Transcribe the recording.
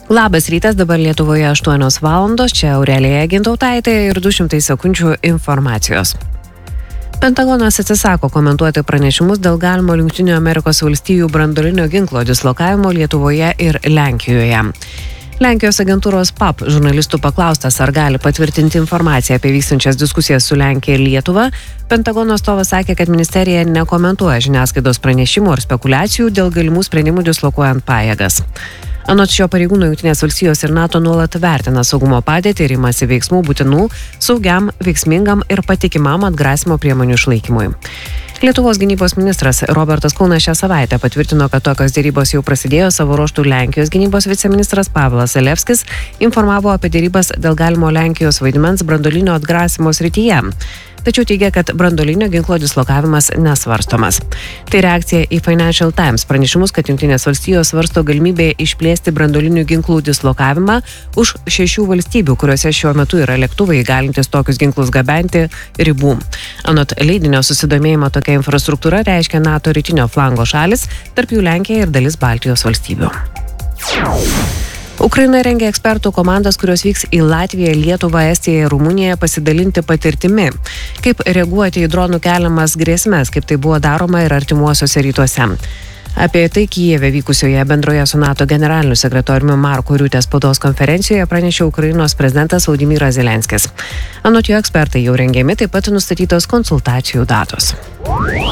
Labas rytas, dabar Lietuvoje 8 valandos, čia Aurelija Gintautaitė ir 200 sekundžių informacijos. Pentagonas atsisako komentuoti pranešimus dėl galimo Jungtinių Amerikos valstijų branduolinio ginklo dislokavimo Lietuvoje ir Lenkijoje. Lenkijos agentūros PAP žurnalistų paklaustas, ar gali patvirtinti informaciją apie vykstančias diskusijas su Lenkija ir Lietuva, Pentagono atstovas sakė, kad ministerija nekomentuoja žiniasklaidos pranešimų ar spekulacijų dėl galimų sprendimų dislokuojant pajėgas. Anot šio pareigūno, Jungtinės valstijos ir NATO nuolat vertina saugumo padėtį ir imasi veiksmų būtinų saugiam, veiksmingam ir patikimam atgrasimo priemonių išlaikymui. Lietuvos gynybos ministras Robertas Kaunas šią savaitę patvirtino, kad tokios dėrybos jau prasidėjo. Savo ruožtų Lenkijos gynybos viceministras Pavelas Zalewskis informavo apie dėrybas dėl galimo Lenkijos vaidmens branduolinio atgrasimo srityje. Tačiau teigia, kad branduolinio ginklo dislokavimas nesvarstomas. Tai reakcija į Financial Times pranešimus, kad Jungtinės valstijos svarsto galimybę išplėsti branduolinių ginklų dislokavimą už 6 valstybių, kuriuose šiuo metu yra lėktuvai galintis tokius ginklus gabenti, ribų. Anot leidinio, susidomėjimą tokia infrastruktūra reiškia NATO rytinio flango šalis, tarp jų Lenkija ir dalis Baltijos valstybių. Ukraina rengia ekspertų komandas, kurios vyks į Latviją, Lietuvą, Estiją ir Rumuniją pasidalinti patirtimi, kaip reaguoti į dronų keliamas grėsmes, kaip tai buvo daroma ir artimuosiuose rytuose. Apie tai Kijeve vykusioje bendroje su NATO generaliniu sekretoriumi Marku Riutė spaudos konferencijoje pranešė Ukrainos prezidentas Volodymyras Zelenskis. Anot jo, ekspertai jau rengiami, taip pat nustatytos konsultacijų datos.